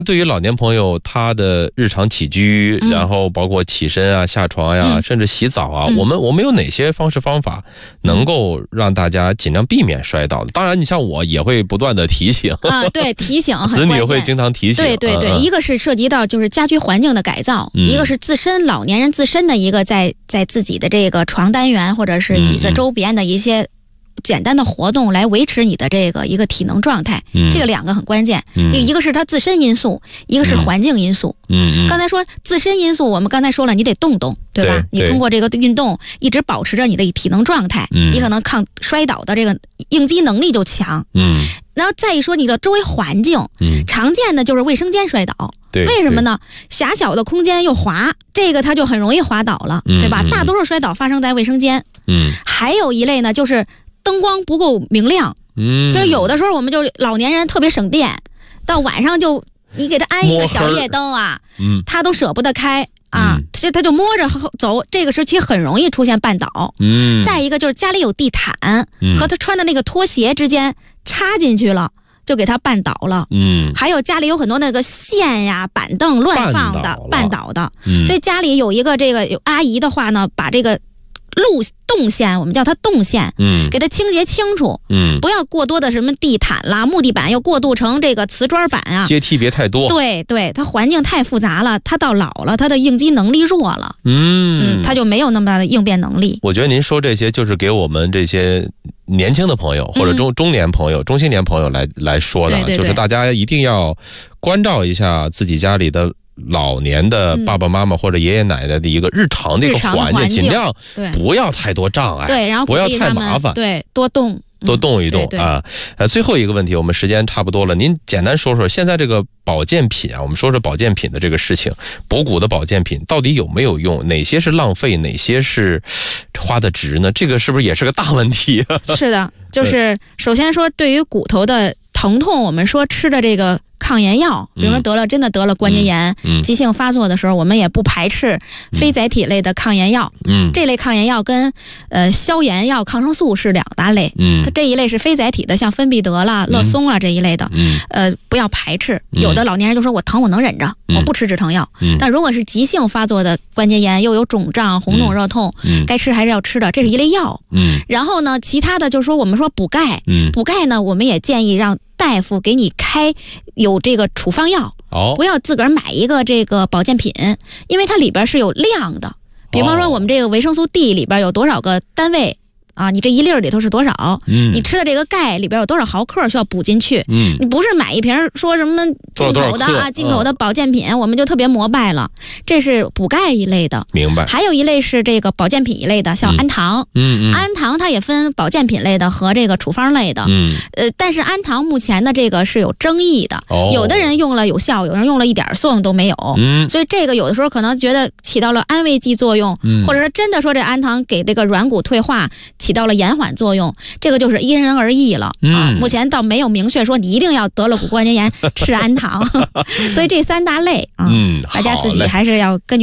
对于老年朋友，他的日常起居，然后包括起身啊、下床呀，甚至洗澡啊，我们有哪些方式方法能够让大家尽量避免摔倒的？当然，你像我也会不断的提醒啊，对，提醒很子女会经常提醒。 对，一个是涉及到就是家居环境的改造，一个是老年人自身的一个在自己的这个床单元或者是椅子周边的一些简单的活动来维持你的这个一个体能状态，这个两个很关键。一个是它自身因素，一个是环境因素。刚才说自身因素，我们刚才说了，你得动，对吧？你通过这个运动一直保持着你的体能状态，你可能抗摔倒的这个应激能力就强。然后再一说你的周围环境，常见的就是卫生间摔倒。为什么呢？狭小的空间又滑，这个它就很容易滑倒了，对吧？大多数摔倒发生在卫生间。还有一类呢，就是灯光不够明亮，就是有的时候我们就老年人特别省电，到晚上就你给他安一个小夜灯啊，他都舍不得开啊，他就摸着走，这个时期很容易出现绊倒。再一个就是家里有地毯，和他穿的那个拖鞋之间插进去了，就给他绊倒了。还有家里有很多那个线呀、板凳乱放的，绊倒的。所以家里有一个这个有阿姨的话呢，把这个动线，我们叫它动线，给它清洁清楚，不要过多的什么地毯啦、木地板又过渡成这个瓷砖板啊， 阶梯别太多。 对，它环境太复杂了，它到老了，它的应激能力弱了，它就没有那么大的应变能力。 我觉得您说这些就是给我们这些年轻的朋友或者中年朋友、中青年朋友来说的，就是大家一定要关照一下自己家里的老年的爸爸妈妈或者爷爷奶奶的一个日常的一个环境，尽量不要太多障碍， 对，然后不要太麻烦， 对，多动一动啊。最后一个问题，我们时间差不多了，您简单说说现在这个保健品啊，我们说说保健品的这个事情，补骨的保健品到底有没有用？哪些是浪费，哪些是花的值呢？这个是不是也是个大问题？ 是的，就是首先说对于骨头的疼痛，我们说吃的这个抗炎药，比如说真的得了关节炎，急性发作的时候，我们也不排斥非甾体类的抗炎药。这类抗炎药跟消炎药、抗生素是两大类。它这一类是非甾体的，像芬必得啦、乐松啦这一类的，不要排斥。有的老年人就说我疼我能忍着，我不吃止疼药。但如果是急性发作的关节炎，又有肿胀、红肿、热痛，该吃还是要吃的，这是一类药。然后呢，其他的就是说我们说补钙，补钙呢，我们也建议让大夫给你开有这个处方药，不要自个儿买一个这个保健品，因为它里边是有量的。比方说我们这个维生素 D 里边有多少个单位啊，你这一粒里头是多少，你吃的这个钙里边有多少毫克需要补进去，你不是买一瓶说什么进口的啊，进口的保健品，我们就特别膜拜了。这是补钙一类的， 明白。 还有一类是这个保健品一类的，像氨糖，氨糖它也分保健品类的和这个处方类的，但是氨糖目前的这个是有争议的，有的人用了有效，有人用了一点作用都没有，所以这个有的时候可能觉得起到了安慰剂作用，或者说真的说这氨糖给这个软骨退化起到了延缓作用，这个就是因人而异了啊。目前倒没有明确说你一定要得了骨关节炎吃氨糖，所以这三大类啊，大家自己还是要根据